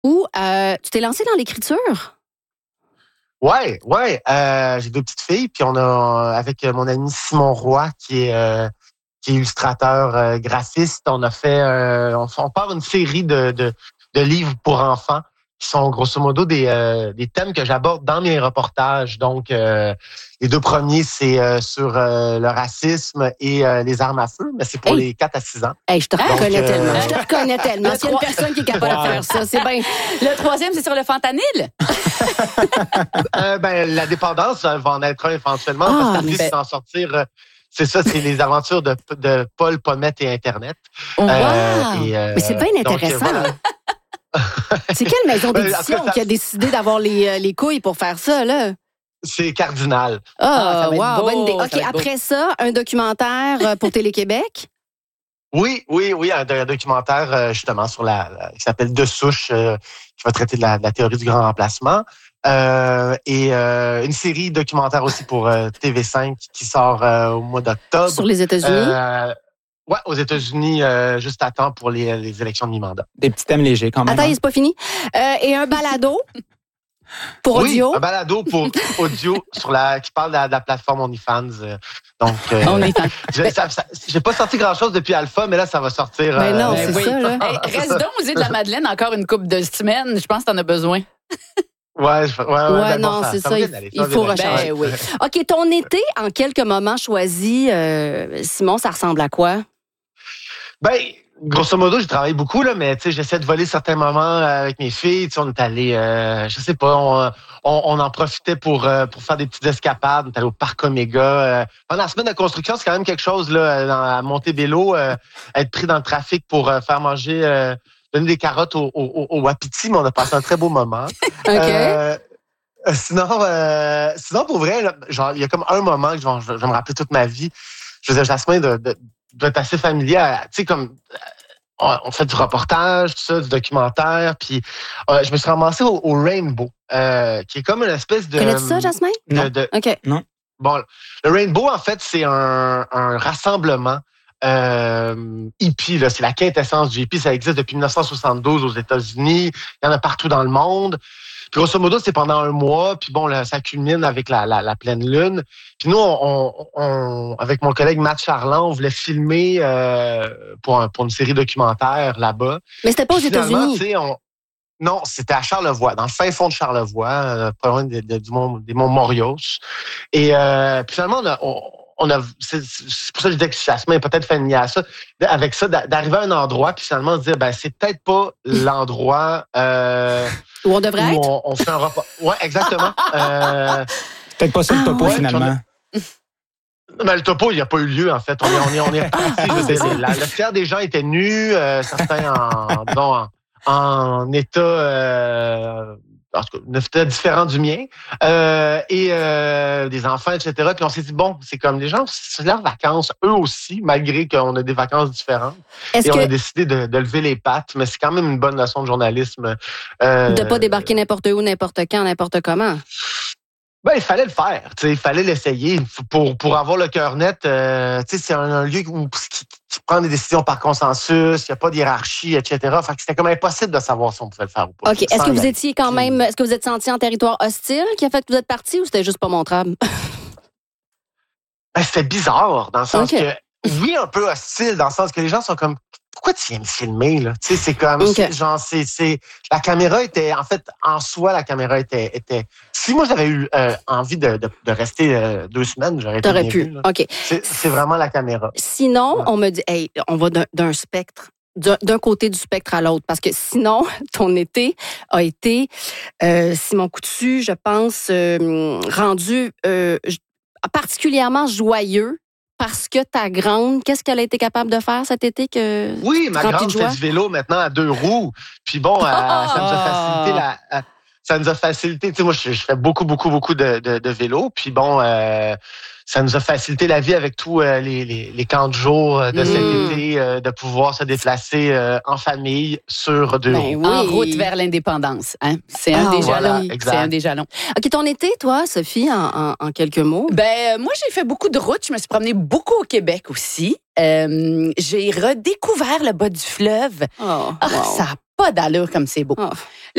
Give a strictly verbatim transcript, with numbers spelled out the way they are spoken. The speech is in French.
Ou euh, tu t'es lancé dans l'écriture? Ouais, ouais. Euh, j'ai deux petites filles, puis on a, avec mon ami Simon Roy, qui est, euh, qui est illustrateur euh, graphiste, on a fait, euh, on, on part une série de, de, de livres pour enfants qui sont grosso modo des, euh, des thèmes que j'aborde dans mes reportages. Donc, euh, les deux premiers, c'est euh, sur euh, le racisme et euh, les armes à feu, mais c'est pour hey. les quatre à six ans. Hey, je te reconnais Donc, tellement. Euh... Je te reconnais tellement. S'il y a une personne qui est capable wow. de faire ça, c'est bien. Le troisième, c'est sur le fentanyl. euh, ben, la dépendance va en être un éventuellement, ah, parce que l'idée, ben... c'est d'en sortir... Euh, c'est ça, c'est les aventures de, de Paul, Pommette et Internet. Wow. Euh, et, euh, mais c'est bien intéressant. Donc, voilà. C'est quelle maison d'édition qui a décidé d'avoir les, les couilles pour faire ça, là? C'est Cardinal. Ah, oh, wow, bonne idée. OK, après ça, un documentaire pour Télé-Québec? Oui, oui, oui, un, un documentaire justement sur la, la qui s'appelle De souche, euh, qui va traiter de la, de la théorie du grand remplacement. Euh, et euh, une série documentaire aussi pour euh, T V cinq qui sort euh, au mois d'octobre. Sur les États-Unis? Euh, ouais, aux États-Unis, euh, juste à temps pour les, les élections de mi-mandat. Des petits thèmes légers quand même. Attends, hein? C'est pas fini. Euh, et un balado pour audio? Oui, un balado pour audio sur la qui parle de la, de la plateforme OnlyFans. Euh, donc, euh, OnlyFans. J'ai, ça, ça, j'ai pas sorti grand-chose depuis Alpha, mais là, ça va sortir. Ben non, euh, c'est oui. ça, là. Hey, reste donc aux îles de la Madeleine encore une couple de semaines. Je pense que t'en as besoin. Ouais, je, ouais, ouais, ouais non, ça, c'est ça. ça il, aller, il faut recharger. Ben, oui. OK, ton été, en quelques moments choisis, euh, Simon, ça ressemble à quoi? Ben, grosso modo, j'ai travaillé beaucoup, là, mais tu sais, j'essaie de voler certains moments avec mes filles. Tu sais, on est allé, euh, je sais pas, on, on, on en profitait pour euh, pour faire des petites escapades. On est allé au parc Omega. Euh, pendant la semaine de construction, c'est quand même quelque chose là, à Montebello, euh, être pris dans le trafic pour euh, faire manger. Euh, donner des carottes au, au, au Wapiti, mais on a passé un très beau moment. OK. Euh, sinon, euh, sinon, pour vrai, là, genre, il y a comme un moment que je vais, je vais me rappeler toute ma vie. Je veux dire, Jasmin de, de, d'être assez familier. Tu sais, comme on, on fait du reportage, tout ça, du documentaire, puis euh, je me suis ramassé au, au Rainbow, euh, qui est comme une espèce de... Connais-tu ça, Jasmin? De, non. De, OK. Non. Bon, le Rainbow, en fait, c'est un, un rassemblement Euh, hippie, là, c'est la quintessence du hippie. Ça existe depuis dix-neuf cent soixante-douze aux États-Unis. Il y en a partout dans le monde. Puis, grosso modo, c'est pendant un mois. Puis bon, là, ça culmine avec la, la, la pleine lune. Puis nous, on, on, on, avec mon collègue Matt Charland, on voulait filmer euh, pour, un, pour une série documentaire là-bas. Mais c'était pas aux États-Unis. On, non, c'était à Charlevoix, dans le fin fond de Charlevoix, euh, pas loin de, de, du mont, des monts Morios. Et euh, puis finalement, on a... On, On a, c'est, c'est pour ça que je dis que Jasmin est peut-être familier à ça, avec ça, d'arriver à un endroit puis finalement se dire, ben c'est peut-être pas l'endroit euh, où on devrait où être. On, on fait un repas. Ouais, exactement. euh, peut-être pas ça le topo ah, ouais, finalement. A... Mais le topo, il n'y a pas eu lieu en fait. On est, on est, on est reparti. Le tiers des gens étaient nus, euh, certains en, disons, en, en état. Euh, en tout cas, un état différent du mien, euh, et euh, des enfants, et cetera. Puis on s'est dit, bon, c'est comme les gens, c'est leurs vacances, eux aussi, malgré qu'on a des vacances différentes. Est-ce et que... on a décidé de, de lever les pattes, mais c'est quand même une bonne leçon de journalisme. Euh, de pas débarquer n'importe où, n'importe quand, n'importe comment. Ben, il fallait le faire, tu sais, il fallait l'essayer pour pour avoir le cœur net. Euh, tu sais, c'est un, un lieu où qui, qui prend des décisions par consensus, il y a pas de hiérarchie, et cetera. Fait que c'était comme impossible de savoir si on pouvait le faire ou pas. Ok, est-ce que vous étiez quand même, est-ce que vous êtes senti en territoire hostile qui a fait que vous êtes parti ou c'était juste pas montrable? Ben, c'était bizarre dans le sens okay. que oui, un peu hostile dans le sens que les gens sont comme pourquoi tu viens me filmer, là? Tu sais, c'est comme, okay. c'est, genre, c'est, c'est, la caméra était, en fait, en soi, la caméra était, était, si moi j'avais eu euh, envie de, de, de rester euh, deux semaines, j'aurais T'aurais pu, vu, OK. C'est, c'est vraiment la caméra. Sinon, ouais. on me dit, hey, on va d'un, d'un spectre, d'un, d'un côté du spectre à l'autre, parce que sinon, ton été a été, euh, Simon Coutu, je pense, euh, rendu euh, particulièrement joyeux. Parce que ta grande, qu'est-ce qu'elle a été capable de faire cet été que oui, ma grande fait du vélo maintenant à deux roues. Puis bon, oh! euh, ça nous a facilité la. Euh, ça nous a facilité. Tu sais, moi, je, je fais beaucoup, beaucoup, beaucoup de, de, de vélo. Puis bon, euh, ça nous a facilité la vie avec tous euh, les, les, les camps de jour de mmh. cet été, euh, de pouvoir se déplacer euh, en famille sur deux ben roues. Oui. En route vers l'indépendance. Hein? C'est un ah, des voilà, jalons. Exact. C'est un des jalons. OK, ton été, toi, Sophie, en, en, en quelques mots? Ben, moi, j'ai fait beaucoup de routes. Je me suis promenée beaucoup au Québec aussi. Euh, j'ai redécouvert le bas du fleuve. Oh, ah, wow. ça a pas d'allure comme c'est beau. Oh.